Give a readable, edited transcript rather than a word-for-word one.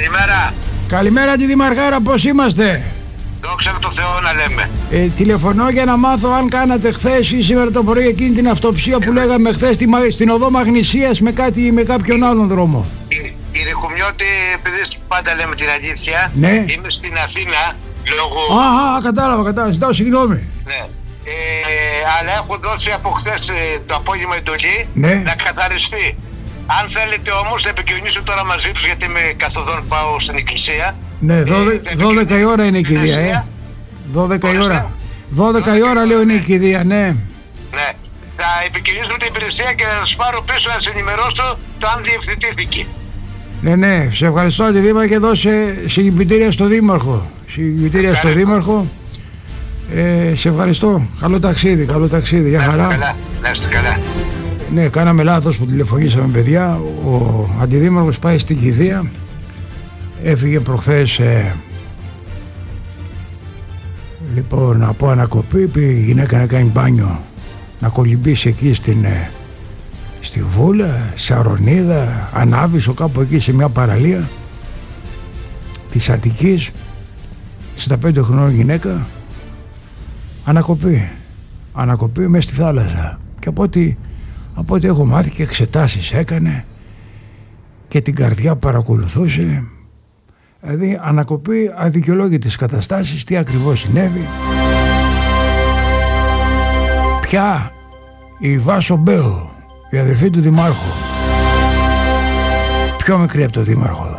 Καλημέρα. Καλημέρα τη Δημαρχάρα, πώς είμαστε? Δόξα τω Θεώ να λέμε. Τηλεφωνώ για να μάθω αν κάνατε χθες ή σήμερα το πρωί εκείνη την αυτοψία που λέγαμε χθες στην οδό Μαγνησίας με κάποιον άλλον δρόμο. Κύριε Κουμιώτη, επειδή πάντα λέμε την αλήθεια, ναι. Είμαι στην Αθήνα λόγω... Κατάλαβα, ζητάω συγγνώμη. Ναι. Αλλά έχω δώσει από χθες το απόγευμα εντολή να καθαριστεί. Αν θέλετε όμως να επικοινωνήσω τώρα μαζί τους, γιατί με καθοδόν πάω στην εκκλησία. Ναι, 12 η ώρα είναι η κηδεία, 12 η ώρα. 12 η ώρα λέω είναι η κηδεία, ναι. Ναι. Θα επικοινωνήσω με την υπηρεσία και θα σας πάρω πίσω να σας ενημερώσω το αν διευθετήθηκε. Ναι, σε ευχαριστώ Αντιδήμα και δώσε συλληπιτήρια στο Δήμαρχο. Συλληπιτήρια στο Δήμαρχο. Σε ευχαριστώ. Καλό ταξίδι, για χαρά. Καλά, να είστε καλά. Ναι, κάναμε λάθος που τηλεφωνήσαμε, παιδιά. Ο Αντιδήμαρχος πάει στην κηδεία. Έφυγε προχθές λοιπόν από ανακοπή, πήγε η γυναίκα να κάνει μπάνιο, να κολυμπήσει εκεί στη Βούλα, Σαρονίδα, Ανάβησο, κάπου εκεί σε μια παραλία της Αττικής. 65 χρονών γυναίκα, ανακοπή μέσα στη θάλασσα. Και από ό,τι έχω μάθει και εξετάσεις έκανε και την καρδιά παρακολουθούσε. Δηλαδή ανακοπή αδικαιολόγητες καταστάσεις, τι ακριβώς συνέβη. Πια η Βάσο Μπέου, η αδερφή του Δημάρχου, πιο μικρή από το Δήμαρχο,